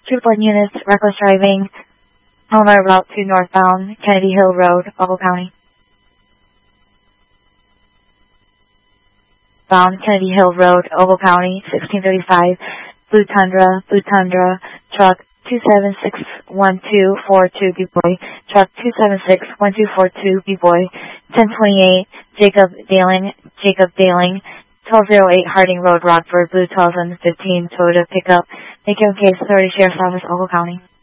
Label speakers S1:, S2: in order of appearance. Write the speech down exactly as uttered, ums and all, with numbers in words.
S1: Troop one units, reckless driving, Palmer route to northbound, Kennedy Hill Road, Ogle County. Bound Kennedy Hill Road, Ogle County, sixteen thirty-five, Blue Tundra, Blue Tundra, truck two seven six one two four two B-Boy, truck two seven six one two four two B-Boy, ten twenty-eight, Jacob Daling, Jacob Daling, twelve oh eight Harding Road, Rockford, Blue twelve fifteen Toyota pickup, Macon Case Authority Sheriff's Office, Ogle County.